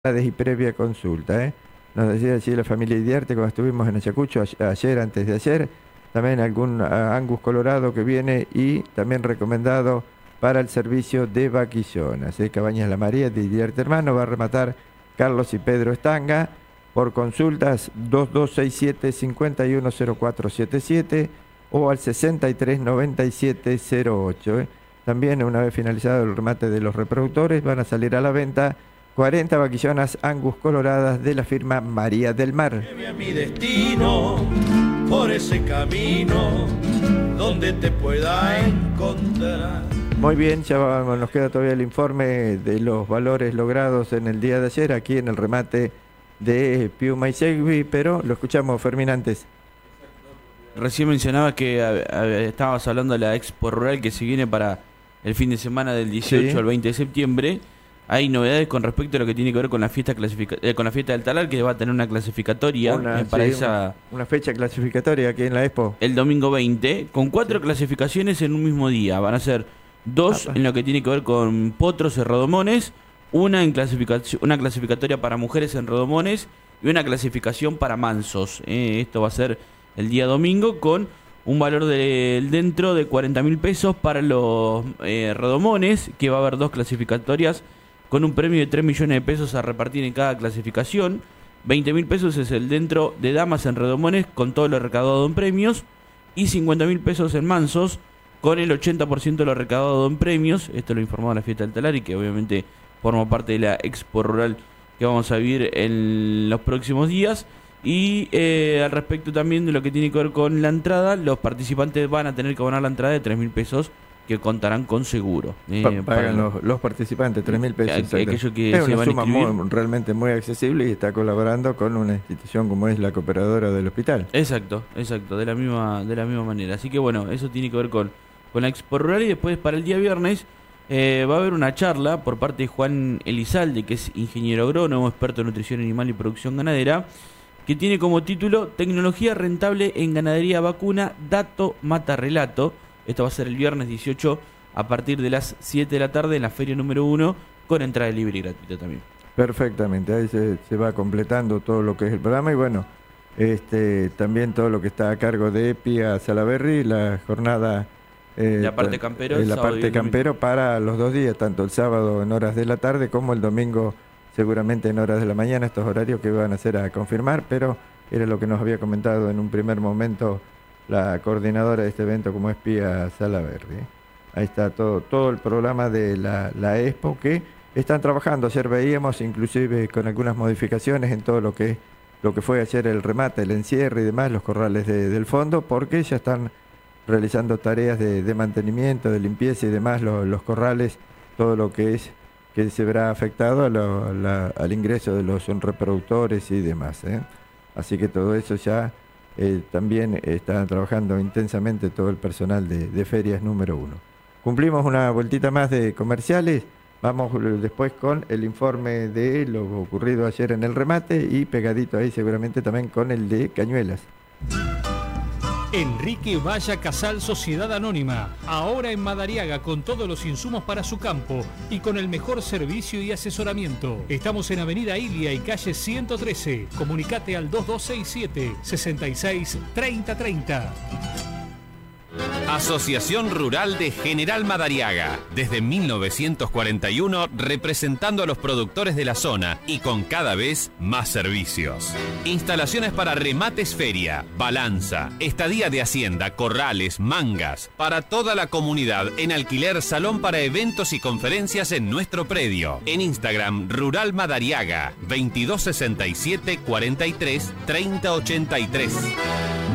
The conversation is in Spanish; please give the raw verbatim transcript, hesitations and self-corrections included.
y previa consulta, ¿eh? Nos decía allí la familia Idiarte cuando estuvimos en Ayacucho a- ayer, antes de ayer, también algún ah, Angus colorado que viene y también recomendado para el servicio de vaquillonas, ¿eh? Cabañas La María de Idiarte Hermano, va a rematar Carlos y Pedro Estanga por consultas dos dos seis siete, cinco uno cero cuatro siete siete o al sesenta y tres noventa y siete cero ocho, ¿eh? También una vez finalizado el remate de los reproductores van a salir a la venta cuarenta vaquillonas Angus coloradas de la firma María del Mar. Lleve a mi destino por ese camino donde te pueda encontrar. Muy bien, ya vamos, nos queda todavía el informe de los valores logrados en el día de ayer aquí en el remate de Piuma y Segui, pero lo escuchamos, Fermín, antes. Recién mencionabas que a, a, estabas hablando de la Expo Rural que se viene para el fin de semana del dieciocho Sí. al veinte de septiembre. Hay novedades con respecto a lo que tiene que ver con la fiesta clasifica eh, con la fiesta del Talar, que va a tener una clasificatoria Una, eh, para sí, esa una, una fecha clasificatoria aquí en la Expo. el domingo veinte, con cuatro Sí. clasificaciones en un mismo día. Van a ser dos Apa. en lo que tiene que ver con potros y rodomones, una en clasificación, una clasificatoria para mujeres en rodomones y una clasificación para mansos. Eh, esto va a ser el día domingo con un valor de dentro de cuarenta mil pesos para los eh, rodomones, que va a haber dos clasificatorias con un premio de tres millones de pesos a repartir en cada clasificación. veinte mil pesos es el dentro de damas en rodomones con todo lo recaudado en premios y cincuenta mil pesos en mansos con el ochenta por ciento de lo recaudado en premios. Esto lo informaba la fiesta del Talar y que obviamente forma parte de la Expo Rural que vamos a vivir en los próximos días. Y eh, al respecto también de lo que tiene que ver con la entrada, los participantes van a tener que abonar la entrada de tres mil pesos que contarán con seguro. Eh, Pa- para pagan los- los, los participantes, tres mil pesos. Aqu- exacto. aquellos que es se una van a suma inscribir. muy- realmente muy accesible y está colaborando con una institución como es la Cooperadora del Hospital. Exacto, exacto, de la misma, de la misma manera. Así que bueno, eso tiene que ver con, con la Expo Rural. Y después para el día viernes eh, va a haber una charla por parte de Juan Elizalde, que es ingeniero agrónomo, experto en nutrición animal y producción ganadera, que tiene como título Tecnología rentable en ganadería vacuna, dato mata relato. Esto va a ser el viernes dieciocho a partir de las siete de la tarde en la feria número uno, con entrada libre y gratuita también. Perfectamente, ahí se, se va completando todo lo que es el programa y bueno, este también todo lo que está a cargo de Pia Salaberry, la jornada... eh, La parte ta- campero, eh, el la sábado y parte el domingo. campero para los dos días, tanto el sábado en horas de la tarde como el domingo seguramente en horas de la mañana, estos horarios que van a ser a confirmar, pero era lo que nos había comentado en un primer momento la coordinadora de este evento como es Pia Salaberry. ¿eh? Ahí está todo, todo el programa de la, la Expo que están trabajando. Ayer veíamos inclusive con algunas modificaciones en todo lo que lo que fue ayer el remate, el encierre y demás, los corrales de- del fondo, porque ya están realizando tareas de, de mantenimiento, de limpieza y demás, lo- los corrales, todo lo que es que se verá afectado a lo- a la- al ingreso de los reproductores y demás. ¿eh? Así que todo eso ya eh, también está trabajando intensamente todo el personal de, de ferias número uno. Cumplimos una vueltita más de comerciales. Vamos eh, después con el informe de lo ocurrido ayer en el remate y pegadito ahí seguramente también con el de Cañuelas. Enrique Valla Casal Sociedad Anónima, ahora en Madariaga con todos los insumos para su campo y con el mejor servicio y asesoramiento. Estamos en Avenida Ilia y calle ciento trece. Comunicate al dos dos seis siete, seis seis tres cero tres cero. Asociación Rural de General Madariaga, desde mil novecientos cuarenta y uno representando a los productores de la zona y con cada vez más servicios. Instalaciones para remates feria, balanza, estadía de hacienda, corrales, mangas, para toda la comunidad en alquiler salón para eventos y conferencias en nuestro predio. En Instagram Rural Madariaga, veintidós sesenta y siete, cuarenta y tres, treinta ochenta y tres.